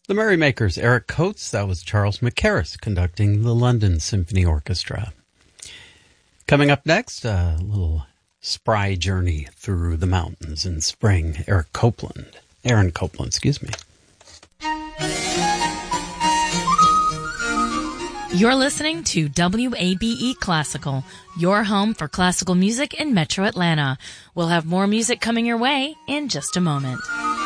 The Merrymakers, Eric Coates. That was Charles McCarris conducting the London Symphony Orchestra. Coming up next, a little spry journey through the mountains in spring. Aaron Copland, excuse me. You're listening to WABE Classical, your home for classical music in Metro Atlanta. We'll have more music coming your way in just a moment.